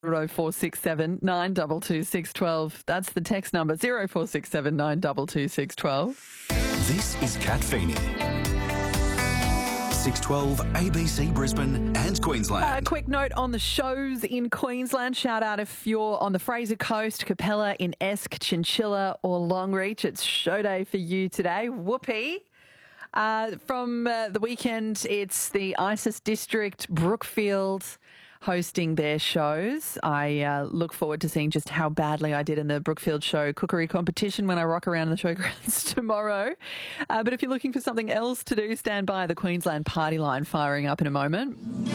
0467 922 612. That's the text number, 0467 922 612. This is Kat Feeney. 612 ABC Brisbane and Queensland. A quick note on the shows in Queensland. Shout out if you're on the Fraser Coast, Capella, in Esk, Chinchilla or Longreach. It's show day for you today. Whoopee. From the weekend, it's the ISIS District, Brookfield, hosting their shows. I look forward to seeing just how badly I did in the Brookfield show cookery competition when I rock around in the showgrounds tomorrow. But if you're looking for something else to do, stand by. The Queensland Party Line firing up in a moment.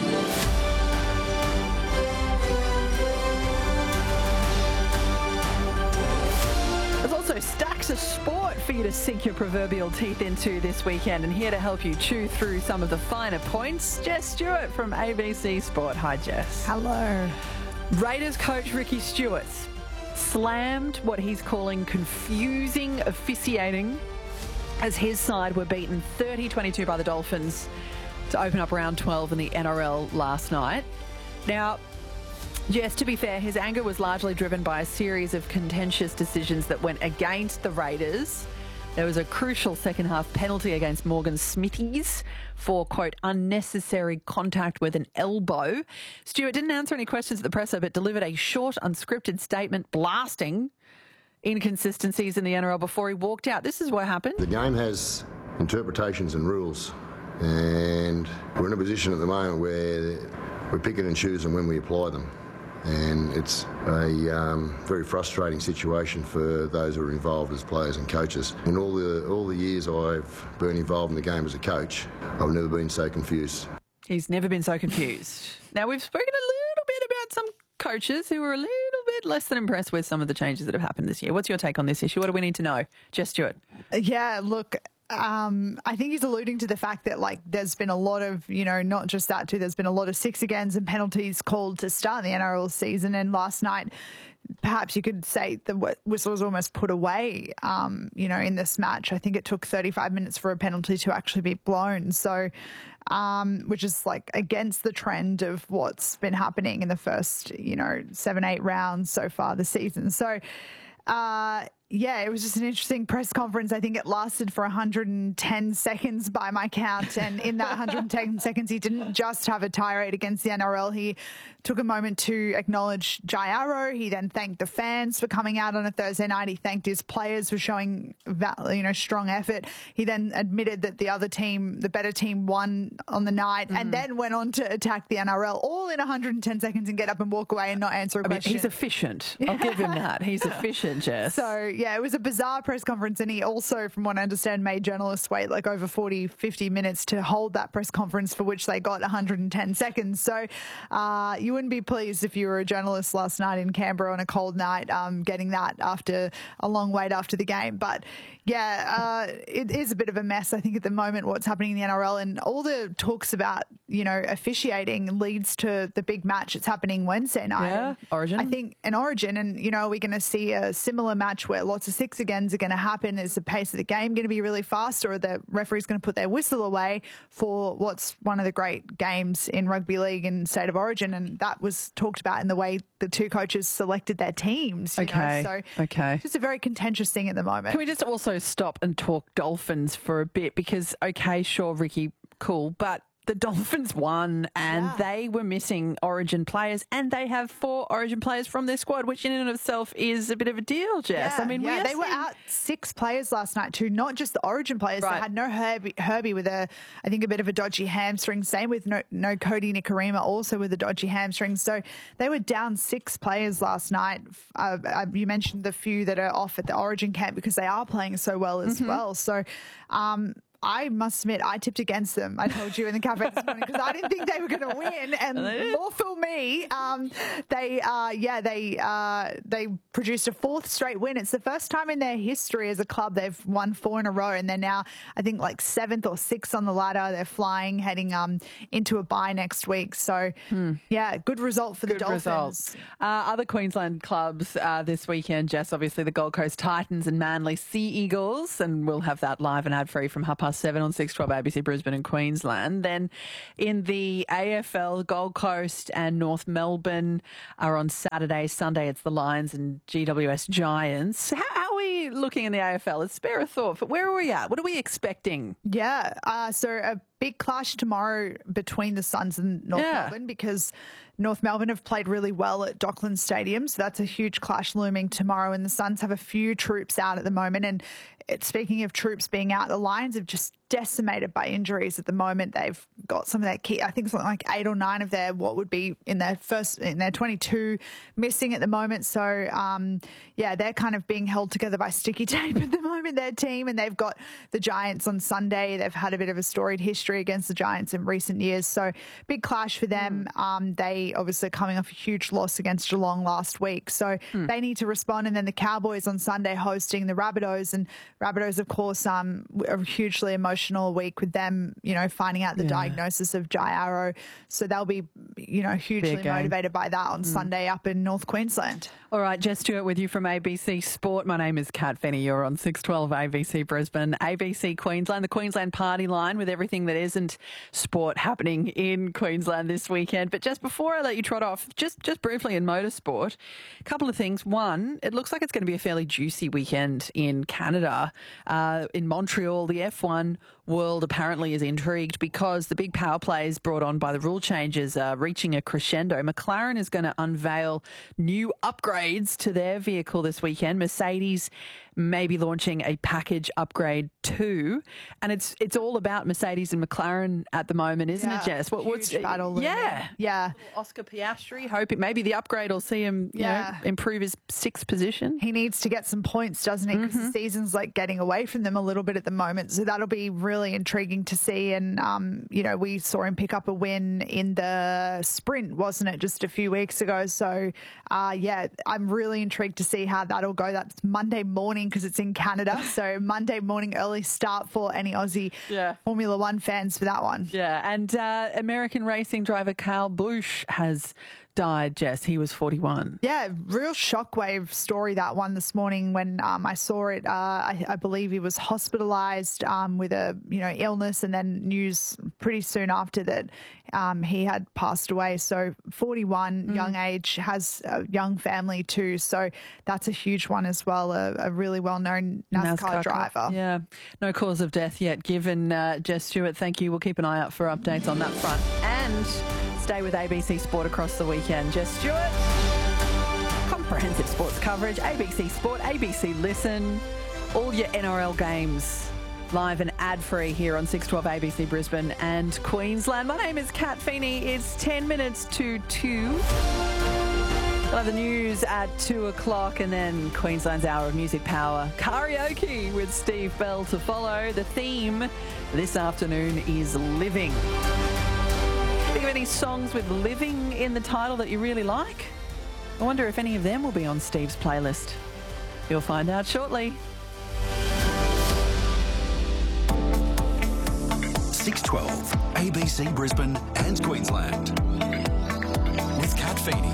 There's also stacks of sport for you to sink your proverbial teeth into this weekend, and here to help you chew through some of the finer points, Jess Stewart from ABC Sport. Hi, Jess. Hello. Raiders coach Ricky Stuart slammed what he's calling confusing officiating as his side were beaten 30-22 by the Dolphins to open up round 12 in the NRL last night. Now, Jess, to be fair, his anger was largely driven by a series of contentious decisions that went against the Raiders. There was a crucial second-half penalty against Morgan Smithies for, quote, unnecessary contact with an elbow. Stewart didn't answer any questions at the presser but delivered a short, unscripted statement blasting inconsistencies in the NRL before he walked out. This is what happened. The game has interpretations and rules, and we're in a position at the moment where we're picking and choosing when we apply them. And it's a very frustrating situation for those who are involved as players and coaches. In all the years I've been involved in the game as a coach, I've never been so confused. He's never been so confused. Now, we've spoken a little bit about some coaches who were a little bit less than impressed with some of the changes that have happened this year. What's your take on this issue? What do we need to know? Jess Stewart. Yeah, look, I think he's alluding to the fact that, like, there's been a lot of, not just that too, there's been a lot of six agains and penalties called to start the NRL season. And last night, perhaps you could say the whistle was almost put away, in this match. I think it took 35 minutes for a penalty to actually be blown. So, which is like against the trend of what's been happening in the first, 7-8 rounds so far this season. So, yeah, it was just an interesting press conference. I think it lasted for 110 seconds by my count. And in that 110 seconds, he didn't just have a tirade against the NRL. He took a moment to acknowledge Jai Arrow. He then thanked the fans for coming out on a Thursday night. He thanked his players for showing, strong effort. He then admitted that the other team, the better team, won on the night and then went on to attack the NRL all in 110 seconds and get up and walk away and not answer a question. He's efficient. I'll give him that. He's efficient, Jess. So, yeah, it was a bizarre press conference, and he also, from what I understand, made journalists wait like over 40, 50 minutes to hold that press conference, for which they got 110 seconds. So you wouldn't be pleased if you were a journalist last night in Canberra on a cold night getting that after a long wait after the game. But, yeah, it is a bit of a mess, I think, at the moment, what's happening in the NRL. And all the talks about, officiating leads to the big match. It's happening Wednesday night. Yeah, Origin. I think an Origin, and, are we going to see a similar match where lots of six agains are going to happen? Is the pace of the game going to be really fast, or are the referees going to put their whistle away for what's one of the great games in rugby league in State of Origin? And that was talked about in the way the two coaches selected their teams. Okay. Just a very contentious thing at the moment. Can we just also stop and talk Dolphins for a bit? Because, okay, sure, Ricky, cool, but the Dolphins won and they were missing Origin players, and they have 4 Origin players from their squad, which in and of itself is a bit of a deal, Jess. Yeah, they were out 6 players last night too, not just the Origin players. Right. They had no Herbie with I think a bit of a dodgy hamstring. Same with no Cody Nikarima, also with a dodgy hamstring. So they were down 6 players last night. You mentioned the few that are off at the Origin camp because they are playing so well as well. So, I must admit, I tipped against them. I told you in the cafe this morning because I didn't think they were going to win, and more for me. They produced a 4th straight win. It's the first time in their history as a club they've won 4 in a row, and they're now, I think, like 7th or 6th on the ladder. They're flying, heading into a bye next week. So, yeah, good result for the Dolphins. Other Queensland clubs this weekend, Jess, obviously the Gold Coast Titans and Manly Sea Eagles, and we'll have that live and ad-free from 3:30 7 on 612 ABC Brisbane and Queensland. Then in the AFL, Gold Coast and North Melbourne are on Saturday. Sunday, it's the Lions and GWS Giants. How are we looking in the AFL? Let's spare a thought. But where are we at? What are we expecting? Yeah, so a big clash tomorrow between the Suns and North Melbourne, because North Melbourne have played really well at Docklands Stadium, so that's a huge clash looming tomorrow, and the Suns have a few troops out at the moment. And speaking of troops being out, the Lions have just decimated by injuries at the moment. They've got some of their key, I think something like 8 or 9 of their what would be in their 22 missing at the moment. So they're kind of being held together by sticky tape at the moment, their team, and they've got the Giants on Sunday. They've had a bit of a storied history against the Giants in recent years, so big clash for them. They obviously coming off a huge loss against Geelong last week, so they need to respond. And then the Cowboys on Sunday hosting the Rabbitohs, and Rabbitohs, of course, a hugely emotional week with them, finding out the diagnosis of Jai Arrow. So they'll be, hugely motivated by that on Sunday up in North Queensland. All right, Jess Stewart with you from ABC Sport. My name is Kat Fenny. You're on 612 ABC Brisbane, ABC Queensland, the Queensland Party Line with everything that isn't sport happening in Queensland this weekend. But just before I let you trot off, just briefly in motorsport, a couple of things. One, it looks like it's going to be a fairly juicy weekend in Canada. In Montreal, the F1 world apparently is intrigued because the big power plays brought on by the rule changes are reaching a crescendo. McLaren is going to unveil new upgrades to their vehicle this weekend. Mercedes may be launching a package upgrade too, and it's all about Mercedes and McLaren at the moment, isn't it, Jess? What's battle? Yeah. Oscar Piastri, hoping maybe the upgrade will see him, improve his 6th position. He needs to get some points, doesn't he? Because the season's getting away from them a little bit at the moment, so that'll be really intriguing to see. And we saw him pick up a win in the sprint, wasn't it, just a few weeks ago? So I'm really intrigued to see how that'll go. That's Monday morning because it's in Canada, so Monday morning early start for any Aussie Formula One fans for that one. Yeah, and American racing driver Kyle Busch has died, Jess. He was 41. Yeah, real shockwave story, that one this morning when I saw it. I believe he was hospitalised with a illness, and then news pretty soon after that he had passed away. So 41, young age, has a young family too. So that's a huge one as well. A really well-known NASCAR driver. Yeah, no cause of death yet given. Jess Stewart, thank you. We'll keep an eye out for updates on that front. And stay with ABC Sport across the weekend. Jess Stewart, comprehensive sports coverage, ABC Sport, ABC Listen, all your NRL games live and ad-free here on 612 ABC Brisbane and Queensland. My name is Kat Feeney. It's 10 minutes to 2. We'll have the news at 2 o'clock, and then Queensland's Hour of Music Power karaoke with Steve Bell to follow. The theme this afternoon is living. Think of any songs with living in the title that you really like? I wonder if any of them will be on Steve's playlist. You'll find out shortly. 612 ABC Brisbane and Queensland with Kat Feeney.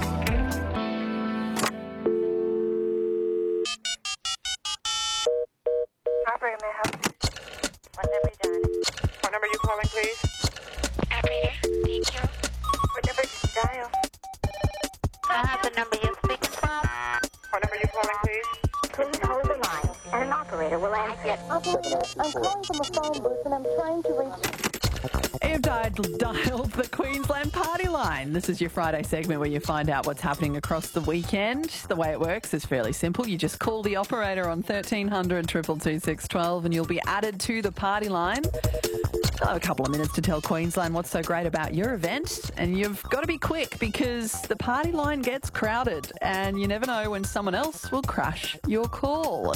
Operator, may I help you? What number you dialing? What number are you calling, please? Operator, thank you. What number did you dial? I have the number you're speaking from. What number are you calling, please? Please hold the line, and an operator will answer. Operator, I'm calling from a phone booth and I'm trying to reach... You've dialed the Queensland Party Line. This is your Friday segment where you find out what's happening across the weekend. The way it works is fairly simple. You just call the operator on 1300 222 612 and you'll be added to the Party Line. A couple of minutes to tell Queensland what's so great about your event, and you've got to be quick because the Party Line gets crowded and you never know when someone else will crash your call.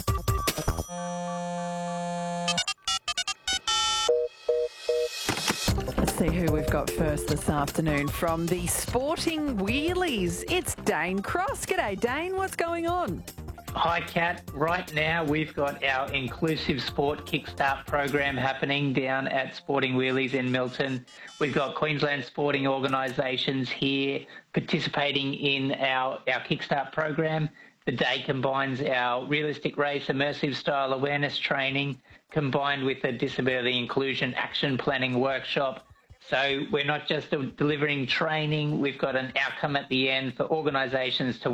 Let's see who we've got first this afternoon. From the Sporting Wheelies, it's Dane Cross. G'day, Dane. What's going on? Hi, Kat. Right now, we've got our Inclusive Sport Kickstart program happening down at Sporting Wheelies in Milton. We've got Queensland sporting organisations here participating in our Kickstart program. The day combines our realistic race immersive style awareness training combined with a disability inclusion action planning workshop. So we're not just delivering training, we've got an outcome at the end for organisations to